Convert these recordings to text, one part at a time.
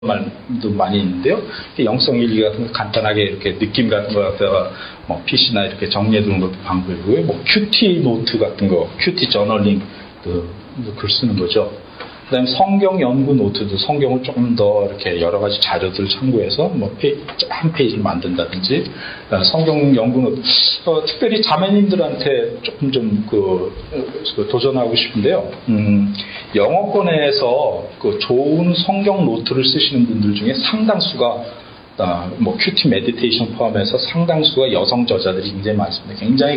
말도 많이 있는데요. 영성 일기 같은 거 간단하게 이렇게 느낌 같은 거 갖다가 뭐 PC나 이렇게 정리해 두는 것도 방법이고요. 뭐 큐티 노트 같은 거, 큐티 저널링 글 쓰는 거죠. 그다음에 성경 연구 노트도 성경을 조금 더 이렇게 여러 가지 자료들을 참고해서 뭐 한 페이지를 만든다든지 성경 연구 노트 특별히 자매님들한테 조금 좀 도전하고 싶은데요. 영어권에서 그 좋은 성경 노트를 쓰시는 분들 중에 상당수가 뭐 큐티 메디테이션 포함해서 상당수가 여성 저자들이 굉장히 많습니다. 굉장히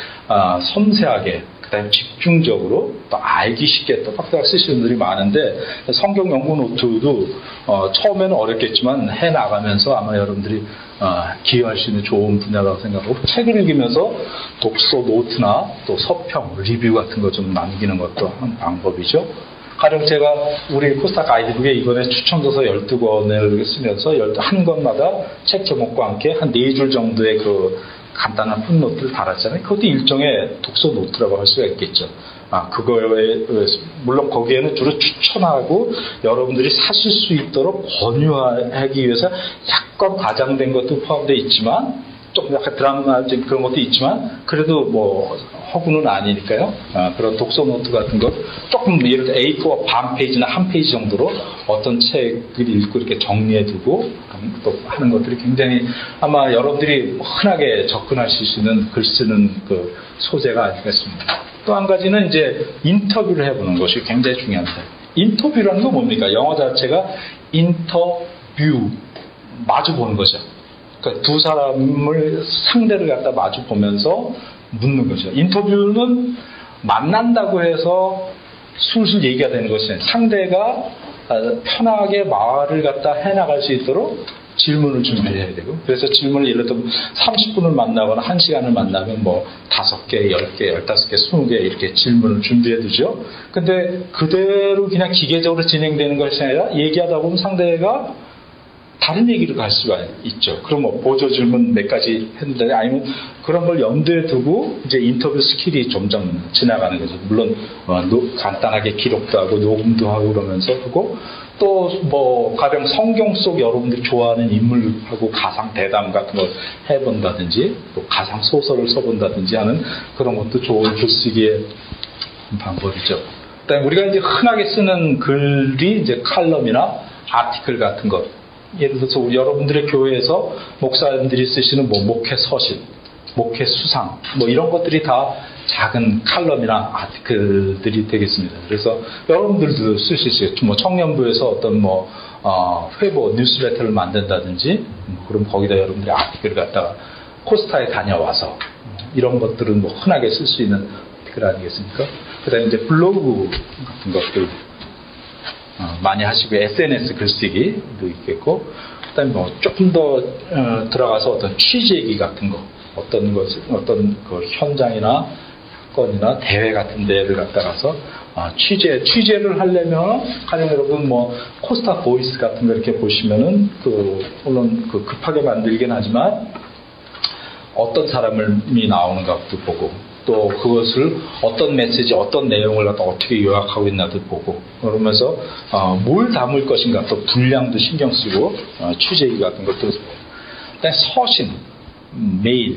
섬세하게 그다음에 집중적으로 또 알기 쉽게 또 빡빡 쓰시는 분들이 많은데 성경 연구 노트도 처음에는 어렵겠지만 해 나가면서 아마 여러분들이 기여할 수 있는 좋은 분야라고 생각하고 책을 읽으면서 독서 노트나 또 서평, 리뷰 같은 거 좀 남기는 것도 한 방법이죠. 가령 제가 우리 코스타 가이드북에 이번에 추천도서 12권을 쓰면서 한 권마다 책 제목과 함께 한 4줄 정도의 그 간단한 풋노트를 달았잖아요. 그것도 일종의 독서 노트라고 할 수가 있겠죠. 그거에, 물론 거기에는 주로 추천하고 여러분들이 사실 수 있도록 권유하기 위해서 약간 과장된 것도 포함되어 있지만, 조금 약간 드라마적인 그런 것도 있지만, 그래도 뭐, 허구는 아니니까요. 그런 독서 노트 같은 것, 조금 예를 들어 A4 반 페이지나 한 페이지 정도로 어떤 책을 읽고 이렇게 정리해두고 또 하는 것들이 굉장히 아마 여러분들이 흔하게 접근하실 수 있는 글 쓰는 그 소재가 아니겠습니까. 또 한 가지는 이제 인터뷰를 해보는 것이 굉장히 중요합니다. 인터뷰라는 건 뭡니까? 영어 자체가 인터뷰, 마주 보는 거죠. 그러니까 두 사람을 상대를 갖다 마주 보면서 묻는 거죠. 인터뷰는 만난다고 해서 술술 얘기가 되는 것이 아니라 상대가 편하게 말을 갖다 해나갈 수 있도록 질문을 준비해야 되고, 그래서 질문을 예를 들어 30분을 만나거나 1시간을 만나면 뭐 5개, 10개, 15개, 20개 이렇게 질문을 준비해 두죠. 근데 그대로 그냥 기계적으로 진행되는 것이 아니라 얘기하다 보면 상대가 다른 얘기를 갈 수가 있죠. 그럼 뭐 보조 질문 몇 가지 했는데 아니면 그런 걸 염두에 두고 이제 인터뷰 스킬이 점점 지나가는 거죠. 물론 간단하게 기록도 하고 녹음도 하고 그러면서 하고 또 뭐 가령 성경 속 여러분들이 좋아하는 인물하고 가상 대담 같은 걸 해본다든지 또 가상 소설을 써본다든지 하는 그런 것도 좋은 글쓰기의 방법이죠. 그다음에 우리가 이제 흔하게 쓰는 글이 이제 칼럼이나 아티클 같은 것. 예를 들어서 우리 여러분들의 교회에서 목사님들이 쓰시는 뭐 목회 서신, 목회 수상, 뭐 이런 것들이 다 작은 칼럼이나 아티클들이 되겠습니다. 그래서 여러분들도 쓸 수 있어요. 뭐 청년부에서 어떤 뭐 회보 뉴스레터를 만든다든지, 그럼 거기다 여러분들이 아티클을 갖다가 코스타에 다녀와서 이런 것들은 뭐 흔하게 쓸 수 있는 아티클 아니겠습니까? 그다음에 이제 블로그 같은 것들. 많이 하시고 SNS 글쓰기도 있겠고, 그다음에 뭐 조금 더 들어가서 어떤 취재기 같은 거, 어떤 그 현장이나 사건이나 대회 같은 데를 갖다가서 취재를 하려면 가령 여러분 뭐 코스타 보이스 같은 거 이렇게 보시면은 물론 급하게 만들긴 하지만 어떤 사람이 나오는가도 보고. 또 그것을 어떤 메시지, 어떤 내용을 갖다 어떻게 요약하고 있나도 보고 그러면서 뭘 담을 것인가 또 분량도 신경 쓰고 취재기 같은 것도 그다음에 서신, 메일,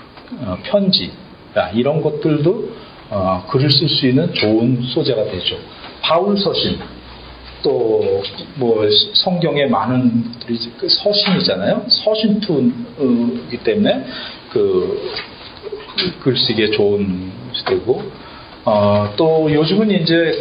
편지 이런 것들도 글을 쓸 수 있는 좋은 소재가 되죠. 바울 서신 또 뭐 성경에 많은 서신이잖아요. 서신투이기 때문에 글쓰기에 좋은 시대고, 또 요즘은 이제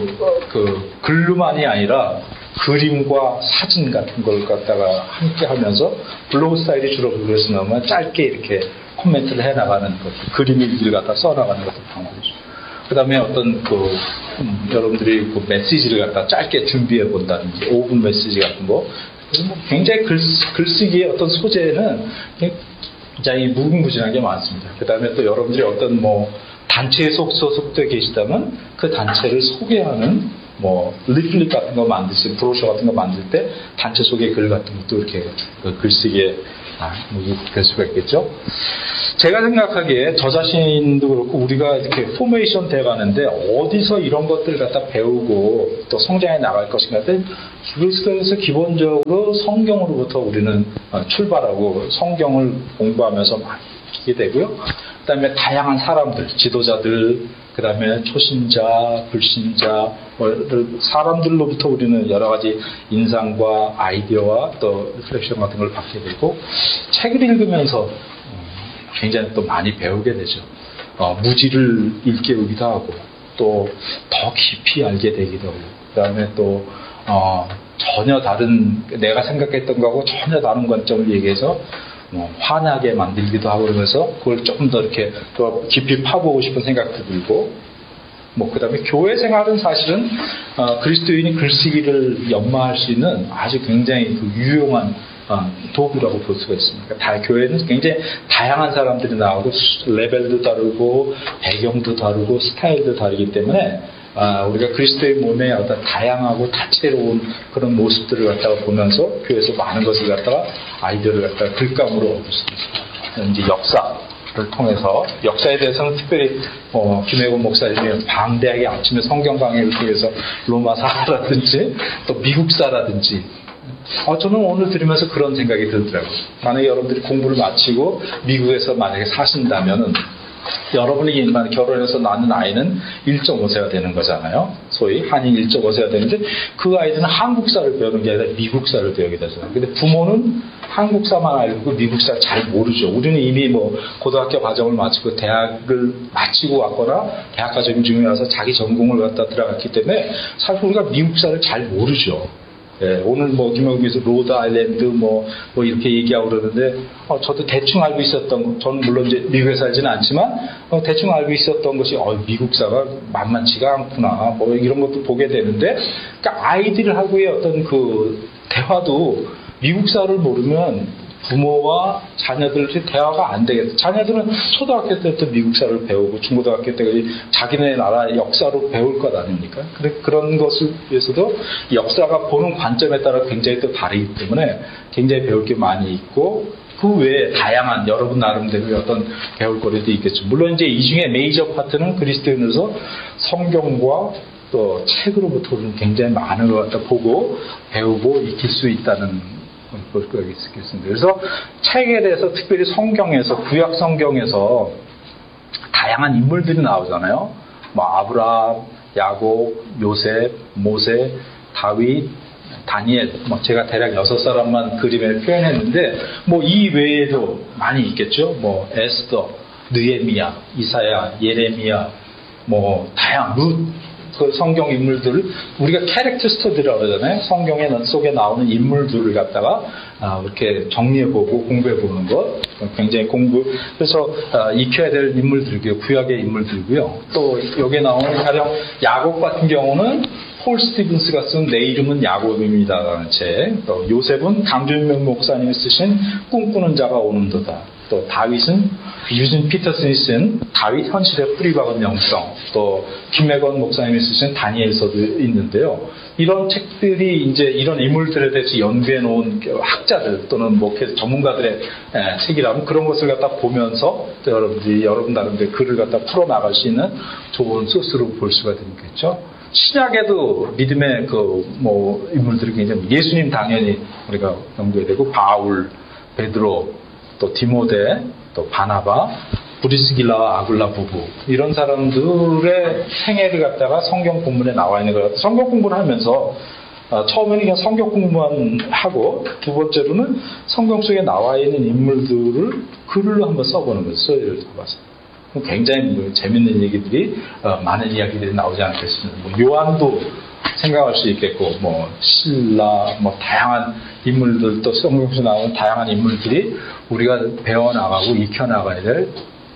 글로만이 아니라 그림과 사진 같은 걸 갖다가 함께 하면서 블로그 스타일이 주로 그래서 나오면 짧게 이렇게 코멘트를 해 나가는 것, 그림 일기를 갖다 써 나가는 것도 방법이죠. 그 다음에 어떤 여러분들이 메시지를 갖다 짧게 준비해 본다든지 5분 메시지 같은 거, 굉장히 글쓰기의 어떤 소재는 굉장히 무궁무진한 게 많습니다. 그 다음에 또 여러분들이 어떤 단체에 소속되어 계시다면 그 단체를 소개하는 리플릿 같은 거 만드실, 브로셔 같은 거 만들 때 단체 소개 글 같은 것도 이렇게 글쓰기에 될 수가 있겠죠. 제가 생각하기에 저 자신도 그렇고 우리가 이렇게 포메이션 돼 가는데 어디서 이런 것들을 갖다 배우고 또 성장해 나갈 것인가 때 그래서 기본적으로 성경으로부터 우리는 출발하고 성경을 공부하면서 많이 익히게 되고요. 그 다음에 다양한 사람들, 지도자들, 그 다음에 초신자, 불신자, 사람들로부터 우리는 여러 가지 인상과 아이디어와 또 리플렉션 같은 걸 받게 되고, 책을 읽으면서 굉장히 또 많이 배우게 되죠. 무지를 일깨우기도 하고, 또 더 깊이 알게 되기도 하고, 그 다음에 또 전혀 다른, 내가 생각했던 거하고 전혀 다른 관점을 얘기해서 화나게 만들기도 하고, 그러면서 그걸 조금 더 이렇게 더 깊이 파보고 싶은 생각도 들고, 그 다음에 교회 생활은 사실은 그리스도인이 글쓰기를 연마할 수 있는 아주 굉장히 유용한 도구라고 볼 수가 있습니다. 교회는 굉장히 다양한 사람들이 나오고, 레벨도 다르고, 배경도 다르고, 스타일도 다르기 때문에 우리가 그리스도의 몸의 어떤 다양하고 다채로운 그런 모습들을 갖다가 보면서 교회에서 많은 것을 갖다가 아이디어를 갖다가 글감으로 얻을 수 있습니다. 이제 역사를 통해서, 역사에 대해서는 특별히 김혜곤 목사님이 방대하게 아침에 성경 강의를 통해서 로마사라든지 또 미국사라든지, 저는 오늘 들으면서 그런 생각이 들더라고요. 만약에 여러분들이 공부를 마치고 미국에서 만약에 사신다면은 여러분이 결혼해서 낳는 아이는 1.5세가 되는 거잖아요. 소위 한인 1.5세가 되는데, 그 아이들은 한국사를 배우는 게 아니라 미국사를 배우게 되잖아요. 근데 부모는 한국사만 알고 미국사를 잘 모르죠. 우리는 이미 고등학교 과정을 마치고 대학을 마치고 왔거나 대학 과정 중에 와서 자기 전공을 갖다 들어갔기 때문에 사실 우리가 미국사를 잘 모르죠. 오늘 김영규에서 로드 아일랜드 이렇게 얘기하고 그러는데, 저도 대충 알고 있었던, 저는 물론 이제 미국에 살지는 않지만 대충 알고 있었던 것이 미국사가 만만치가 않구나, 이런 것도 보게 되는데, 그러니까 아이들하고의 어떤 그 대화도 미국사를 모르면 부모와 자녀들이 대화가 안 되겠다. 자녀들은 초등학교 때부터 미국사를 배우고 중고등학교 때까지 자기네 나라 역사로 배울 것 아닙니까? 그런 것을 위해서도 역사가 보는 관점에 따라 굉장히 또 다르기 때문에 굉장히 배울 게 많이 있고, 그 외에 다양한 여러분 나름대로의 어떤 배울 거리도 있겠죠. 물론 이제 이 중에 메이저 파트는 그리스도인으로서 성경과 또 책으로부터 굉장히 많은 것 갖다 보고 배우고 익힐 수 있다는 볼 수가 있겠습니다. 그래서 책에 대해서 특별히 성경에서, 구약 성경에서 다양한 인물들이 나오잖아요. 아브라함, 야곱, 요셉, 모세, 다윗, 다니엘, 제가 대략 6사람만 그림에 표현했는데, 이 외에도 많이 있겠죠. 에스더, 느헤미야, 이사야, 예레미야, 다양한 룻, 그 성경 인물들을 우리가 캐릭터 스터디라고 그러잖아요. 성경에 속에 나오는 인물들을 갖다가 이렇게 정리해보고 공부해보는 것, 굉장히 그래서 익혀야 될 인물들이고요. 구약의 인물들이고요. 또 여기에 나오는 가령 야곱 같은 경우는 폴 스티븐스가 쓴 내 이름은 야곱입니다라는 책, 또 요셉은 강준명 목사님이 쓰신 꿈꾸는 자가 오는도다, 또 다윗은 유진 피터슨이 쓴 다윗 현실의 뿌리박은 영성, 또 김혜건 목사님이 쓰신 다니엘서도 있는데요. 이런 책들이 이제 이런 인물들에 대해서 연구해 놓은 학자들 또는 전문가들의 책이라면 그런 것을 갖다 보면서 여러분 나름대로 글을 갖다 풀어 나갈 수 있는 좋은 소스로 볼 수가 되겠죠. 신약에도 믿음의 인물들이 굉장히, 예수님 당연히 우리가 연구해야 되고, 바울, 베드로, 또 디모데, 또 바나바, 브리스길라와 아굴라 부부, 이런 사람들의 생애를 갖다가 성경 본문에 나와 있는 것 같아요. 성경 공부를 하면서 처음에는 그냥 성경 공부만 하고, 두 번째로는 성경 속에 나와 있는 인물들을 글로 한번 써보는 거예요. 소리를 잡아서. 굉장히 재밌는 얘기들이, 많은 이야기들이 나오지 않겠습니까? 요한도 생각할 수 있겠고, 신라, 다양한 인물들, 또 성경에서 나오는 다양한 인물들이 우리가 배워나가고 익혀나가야 될,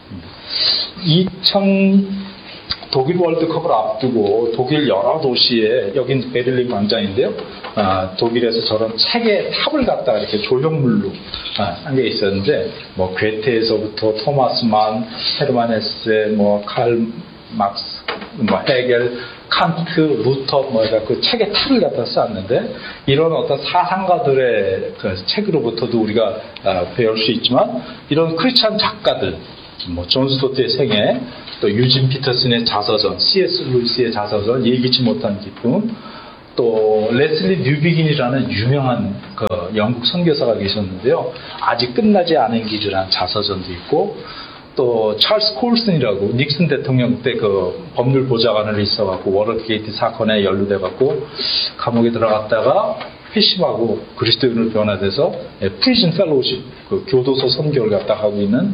2000 독일 월드컵을 앞두고 독일 여러 도시에, 여긴 베를린 광장인데요, 독일에서 저런 책의 탑을 갖다가 이렇게 조형물로 한 게 있었는데, 괴테에서부터 토마스 만, 헤르만 헤세, 칼 막스, 헤겔, 칸트, 루터, 그 책의 탑을 갖다 쌓았는데, 이런 어떤 사상가들의 그 책으로부터도 우리가 배울 수 있지만, 이런 크리스찬 작가들, 존 스토트의 생애, 또 유진 피터슨의 자서전, C.S. 루이스의 자서전, 예기치 못한 기쁨, 또 레슬리 뉴비긴이라는 유명한 그 영국 선교사가 계셨는데요. 아직 끝나지 않은 길이라는 자서전도 있고, 또 찰스 콜슨이라고 닉슨 대통령 때 그 법률 보좌관으로 있어갖고 워터게이트 사건에 연루돼갖고 감옥에 들어갔다가 회심하고 그리스도인으로 변화돼서 프리즌 펠로우십 그 교도소 선교를 갖다 하고 있는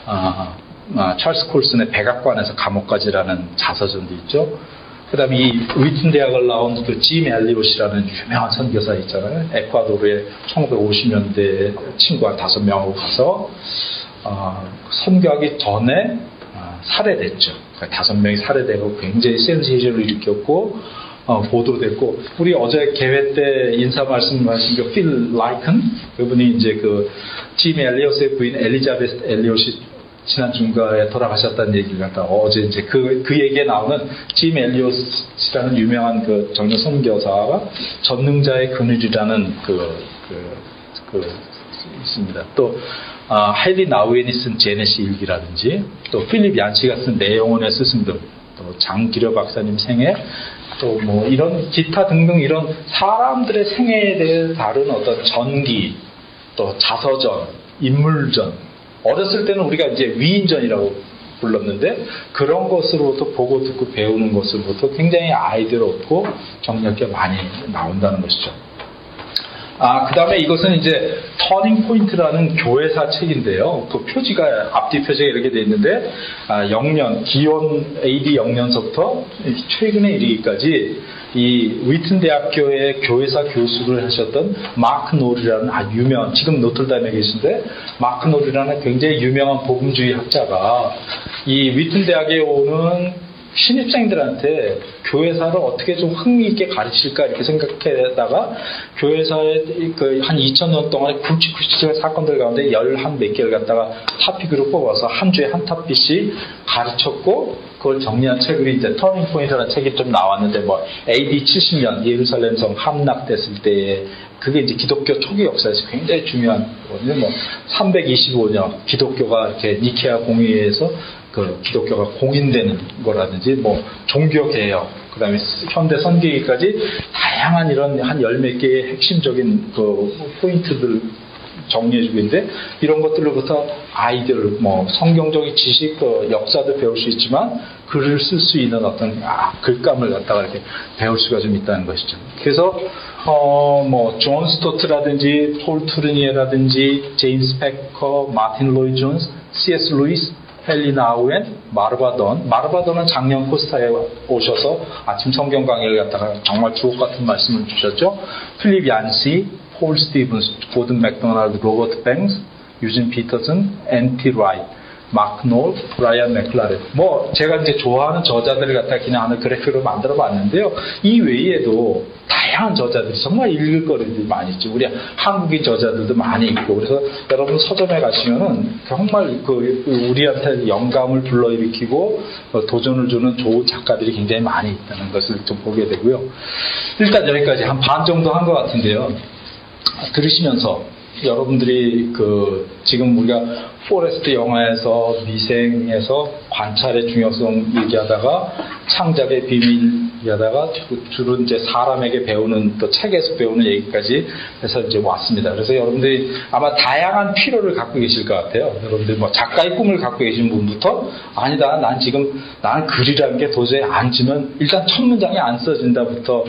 찰스 콜슨의 백악관에서 감옥까지라는 자서전도 있죠. 그 다음에 이 위튼 대학을 나온 그 짐 엘리엇이라는 유명한 선교사 있잖아요. 에콰도르에 1950년대 친구와 5명하고 가서 선교하기 전에 살해됐죠. 5명이 살해되고 굉장히 센세이션을 일으켰고 보도됐고, 우리 어제 개회 때 인사 말씀하신 그 필 라이큰 그분이 이제 그 짐 엘리엇의 부인 엘리자베스 엘리엇이 지난 주말에 돌아가셨다는 얘기를 갖다 어제 이제 그 얘기에 나오는 짐 엘리엇이라는 유명한 그 정년 선교사가 전능자의 그늘이라는 있습니다. 또 하일리 나우엔이 쓴 제네시 일기라든지, 또 필립 얀시가 쓴 내 영혼의 스승들, 또 장기려 박사님 생애, 또 뭐 이런 기타 등등 이런 사람들의 생애에 대해 다룬 어떤 전기, 또 자서전, 인물전, 어렸을 때는 우리가 이제 위인전이라고 불렀는데 그런 것으로부터 보고 듣고 배우는 것으로부터 굉장히 아이디어를 얻고 정력이 많이 나온다는 것이죠. 그 다음에 이것은 이제 터닝 포인트라는 교회사 책인데요. 그 표지가, 앞뒤 표지가 이렇게 되어 있는데, 기원 AD 0년서부터 최근에 이르기까지 이 위튼 대학교의 교회사 교수를 하셨던 마크 놀이라는 유명한, 지금 노틀담에 계신데, 마크 놀이라는 굉장히 유명한 복음주의 학자가 이 위튼 대학에 오는 신입생들한테 교회사를 어떻게 좀 흥미있게 가르칠까 이렇게 생각하다가 교회사에 한 2000년 동안에 굵직굵직한 사건들 가운데 11몇 개를 갖다가 토픽으로 뽑아서 한 주에 한 토픽씩 가르쳤고, 그걸 정리한 책이 이제 터닝 포인트라는 책이 좀 나왔는데, 뭐 AD 70년 예루살렘 성 함락됐을 때에 그게 이제 기독교 초기 역사에서 굉장히 중요한 거거든요. 뭐 325년 기독교가 이렇게 니케아 공의회에서 그 기독교가 공인되는 거라든지, 뭐 종교 개혁, 그 다음에 현대 선계기까지 다양한 이런 한 10몇 개의 핵심적인 그 포인트들 정리해주고 있는데, 이런 것들로부터 아이들, 뭐 성경적인 지식, 그 역사도 배울 수 있지만 글을 쓸 수 있는 어떤 글감을 갖다가 이렇게 배울 수가 좀 있다는 것이죠. 그래서 뭐 존 스토트라든지 폴 투르니에라든지 제임스 패커, 마틴 로이 존스, C.S. 루이스, 헨리 나우엔, 마르바돈은 작년 코스타에 오셔서 아침 성경 강의를 갖다가 정말 주옥 같은 말씀을 주셨죠. 필립 얀시, 폴 스티븐스, 고든 맥도날드, 로버트 뱅스, 유진 피터슨, 앤티 라이트, 마크 놀, 브라이언 맥클라렌. 뭐 제가 이제 좋아하는 저자들을 갖다 그냥 하는 그래픽으로 만들어 봤는데요. 이 외에도 다양한 저자들이 정말 읽을 거리들이 많이 있죠. 우리 한국인 저자들도 많이 있고, 그래서 여러분 서점에 가시면은 정말 우리한테 영감을 불러일으키고 도전을 주는 좋은 작가들이 굉장히 많이 있다는 것을 좀 보게 되고요. 일단 여기까지 한 반 정도 한 것 같은데요. 들으시면서 여러분들이 지금 우리가 포레스트 영화에서 미생에서 관찰의 중요성 얘기하다가 창작의 비밀 얘기하다가 주로 이제 사람에게 배우는, 또 책에서 배우는 얘기까지 해서 이제 왔습니다. 그래서 여러분들이 아마 다양한 필요를 갖고 계실 것 같아요. 여러분들이 뭐 작가의 꿈을 갖고 계신 분부터, 아니다, 나는 글이라는 게 도저히 안 지면 일단 첫 문장이 안 써진다부터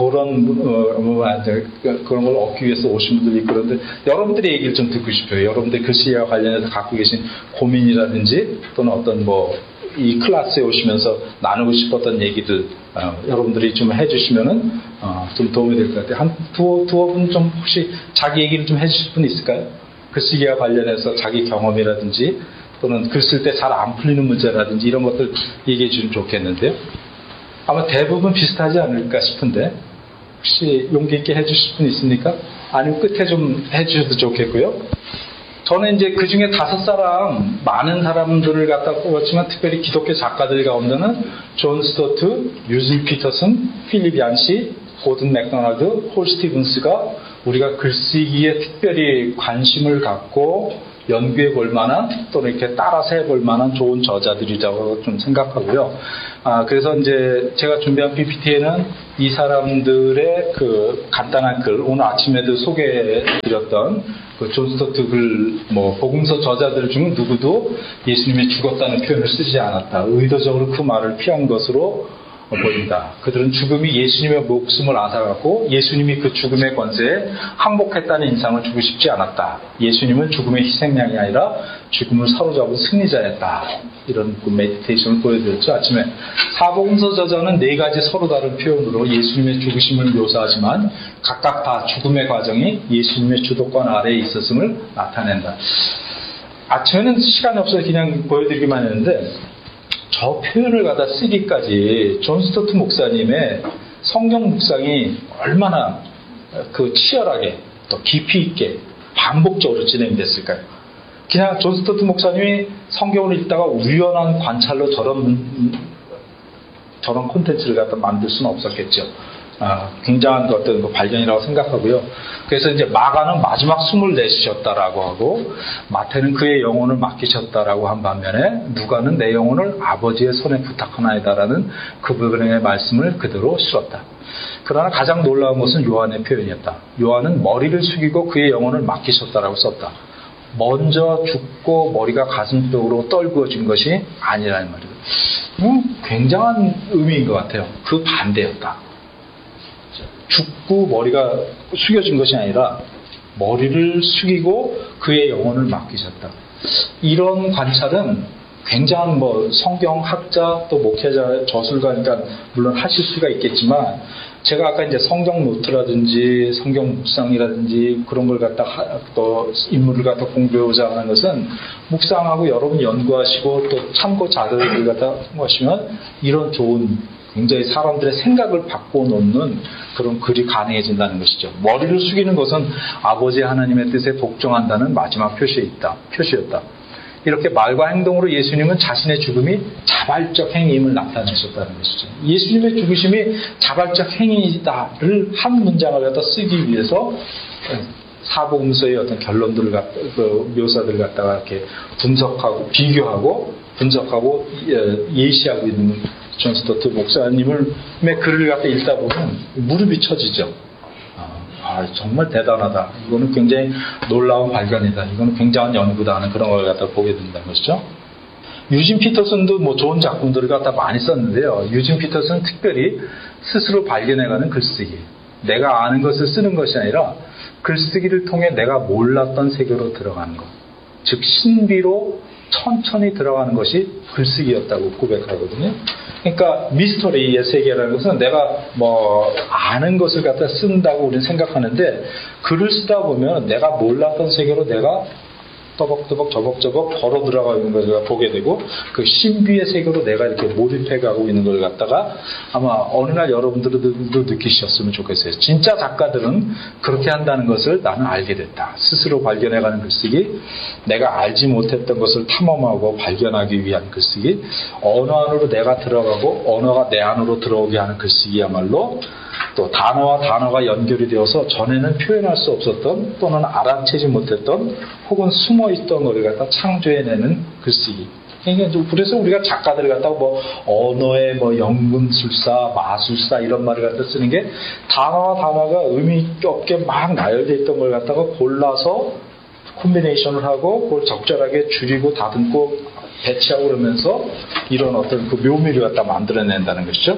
그런 걸 얻기 위해서 오신 분들이 있고, 그런데 여러분들의 얘기를 좀 듣고 싶어요. 여러분들 글씨와 관련해서 갖고 계신 고민이라든지 또는 어떤 이 클래스에 오시면서 나누고 싶었던 얘기들 여러분들이 좀 해주시면은 좀 도움이 될 것 같아요. 한 두어 분 좀 혹시 자기 얘기를 좀 해주실 분 있을까요? 글쓰기와 관련해서 자기 경험이라든지 또는 글 쓸 때 잘 안 풀리는 문제라든지 이런 것들 얘기해 주시면 좋겠는데요. 아마 대부분 비슷하지 않을까 싶은데 혹시 용기 있게 해주실 분 있습니까? 아니면 끝에 좀 해주셔도 좋겠고요. 저는 이제 그 중에 5사람, 많은 사람들을 갖다 뽑았지만 특별히 기독교 작가들 가운데는 존 스토트, 유진 피터슨, 필립 얀시, 고든 맥도날드, 폴 스티븐스가 우리가 글쓰기에 특별히 관심을 갖고 연구해 볼 만한 또는 이렇게 따라서 해볼 만한 좋은 저자들이라고 좀 생각하고요. 그래서 이제 제가 준비한 PPT에는 이 사람들의 그 간단한 글, 오늘 아침에도 소개해 드렸던 그 존 스토트 글, 복음서 저자들 중 누구도 예수님이 죽었다는 표현을 쓰지 않았다. 의도적으로 그 말을 피한 것으로 보인다. 그들은 죽음이 예수님의 목숨을 앗아갔고 예수님이 그 죽음의 권세에 항복했다는 인상을 주고 싶지 않았다. 예수님은 죽음의 희생양이 아니라 죽음을 사로잡은 승리자였다. 이런 그 메디테이션을 보여드렸죠. 아침에 사복음서 저자는 네 가지 서로 다른 표현으로 예수님의 죽으심을 묘사하지만 각각 다 죽음의 과정이 예수님의 주도권 아래에 있었음을 나타낸다. 아침에는 시간이 없어서 그냥 보여드리기만 했는데 저 표현을 갖다 쓰기까지 존 스토트 목사님의 성경 묵상이 얼마나 그 치열하게 또 깊이 있게 반복적으로 진행됐을까요? 그냥 존 스토트 목사님이 성경을 읽다가 우연한 관찰로 저런 콘텐츠를 갖다 만들 수는 없었겠죠. 굉장한 어떤 발견이라고 생각하고요. 그래서 이제 마가는 마지막 숨을 내쉬셨다라고 하고 마태는 그의 영혼을 맡기셨다라고 한 반면에 누가는 내 영혼을 아버지의 손에 부탁하나이다라는 그 부분의 말씀을 그대로 실었다. 그러나 가장 놀라운 것은 요한의 표현이었다. 요한은 머리를 숙이고 그의 영혼을 맡기셨다라고 썼다. 먼저 죽고 머리가 가슴 쪽으로 떨구어진 것이 아니라는 말이에요. 굉장한 의미인 것 같아요. 그 반대였다. 죽고 머리가 숙여진 것이 아니라 머리를 숙이고 그의 영혼을 맡기셨다. 이런 관찰은 굉장한 성경학자 또 목회자 저술가니까 물론 하실 수가 있겠지만 제가 아까 이제 성경 노트라든지 성경 묵상이라든지 그런 걸 갖다 또 인물을 갖다 공부해오자 하는 것은 묵상하고 여러분 연구하시고 또 참고 자료를 갖다 공부하시면 이런 좋은 굉장히 사람들의 생각을 바꿔놓는 그런 글이 가능해진다는 것이죠. 머리를 숙이는 것은 아버지 하나님의 뜻에 복종한다는 마지막 표시였다. 이렇게 말과 행동으로 예수님은 자신의 죽음이 자발적 행위임을 나타내셨다는 것이죠. 예수님의 죽으심이 자발적 행위다를 한 문장을 갖다 쓰기 위해서 사복음서의 어떤 결론들을 묘사들을 갖다가 이렇게 비교하고 분석하고 예시하고 있는 존 스토트 목사님의 글을 갖다 읽다 보면 무릎이 쳐지죠. 정말 대단하다. 이거는 굉장히 놀라운 발견이다. 이거는 굉장한 연구다 하는 그런 걸 갖다 보게 된다는 것이죠. 유진 피터슨도 좋은 작품들을 갖다 많이 썼는데요. 유진 피터슨은 특별히 스스로 발견해가는 글쓰기. 내가 아는 것을 쓰는 것이 아니라 글쓰기를 통해 내가 몰랐던 세계로 들어가는 것. 즉 신비로 천천히 들어가는 것이 글쓰기였다고 고백하거든요. 그러니까 미스터리의 세계라는 것은 내가 아는 것을 갖다 쓴다고 우리는 생각하는데 글을 쓰다 보면 내가 몰랐던 세계로 내가 저벅저벅 걸어 들어가 있는 것을 보게 되고 그 신비의 세계로 내가 이렇게 몰입해 가고 있는 걸 갖다가 아마 어느 날 여러분들도 느끼셨으면 좋겠어요. 진짜 작가들은 그렇게 한다는 것을 나는 알게 됐다. 스스로 발견해가는 글쓰기, 내가 알지 못했던 것을 탐험하고 발견하기 위한 글쓰기, 언어 안으로 내가 들어가고 언어가 내 안으로 들어오게 하는 글쓰기야말로 또 단어와 단어가 연결이 되어서 전에는 표현할 수 없었던 또는 알아채지 못했던 혹은 숨어있던 것을 갖다 창조해내는 글쓰기. 그래서 우리가 작가들을 갖다가 언어의 연금술사, 마술사 이런 말을 갖다 쓰는 게 단어와 단어가 의미 없게 막 나열되어 있던 걸 갖다가 골라서 콤비네이션을 하고 그걸 적절하게 줄이고 다듬고 배치하고 그러면서 이런 어떤 그 묘미를 갖다 만들어낸다는 것이죠.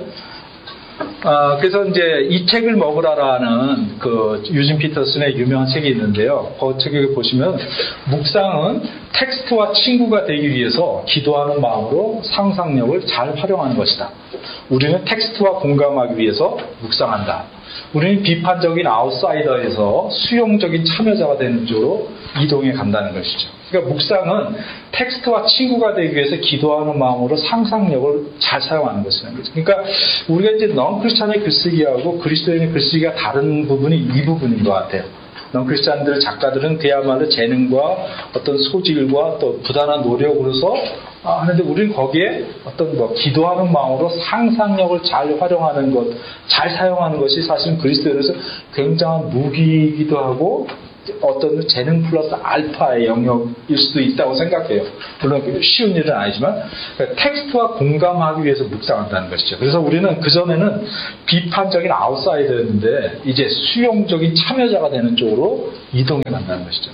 그래서 이제 이 책을 먹으라라는 그 유진 피터슨의 유명한 책이 있는데요. 그 책을 보시면 묵상은 텍스트와 친구가 되기 위해서 기도하는 마음으로 상상력을 잘 활용하는 것이다. 우리는 텍스트와 공감하기 위해서 묵상한다. 우리는 비판적인 아웃사이더에서 수용적인 참여자가 되는 쪽으로 이동해 간다는 것이죠. 그러니까 묵상은 텍스트와 친구가 되기 위해서 기도하는 마음으로 상상력을 잘 사용하는 것이라는 거죠. 그러니까 우리가 이제 넌크리스찬의 글쓰기하고 그리스도인의 글쓰기가 다른 부분이 이 부분인 것 같아요. 넌크리스찬들 작가들은 그야말로 재능과 어떤 소질과 또 부단한 노력으로서 하는데 우리는 거기에 어떤 기도하는 마음으로 상상력을 잘 활용하는 것, 잘 사용하는 것이 사실은 그리스도인에서 굉장한 무기이기도 하고 어떤 재능 플러스 알파의 영역일 수도 있다고 생각해요. 물론 쉬운 일은 아니지만 텍스트와 공감하기 위해서 묵상한다는 것이죠. 그래서 우리는 그전에는 비판적인 아웃사이더였는데 이제 수용적인 참여자가 되는 쪽으로 이동해 간다는 것이죠.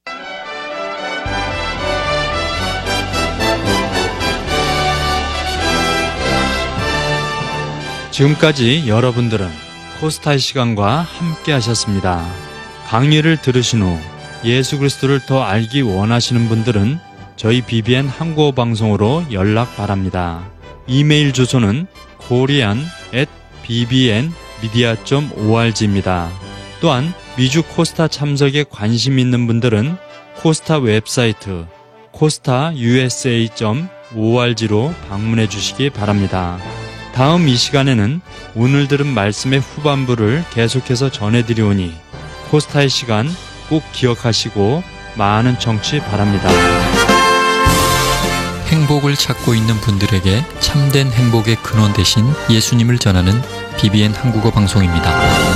지금까지 여러분들은 코스타의 시간과 함께 하셨습니다. 강의를 들으신 후 예수 그리스도를 더 알기 원하시는 분들은 저희 BBN 한국어 방송으로 연락 바랍니다. 이메일 주소는 korean@bbnmedia.org입니다. 또한 미주 코스타 참석에 관심 있는 분들은 코스타 웹사이트 costausa.org로 방문해 주시기 바랍니다. 다음 이 시간에는 오늘 들은 말씀의 후반부를 계속해서 전해드리오니 코스타의 시간 꼭 기억하시고 많은 청취 바랍니다. 행복을 찾고 있는 분들에게 참된 행복의 근원 되신 예수님을 전하는 BBN 한국어 방송입니다.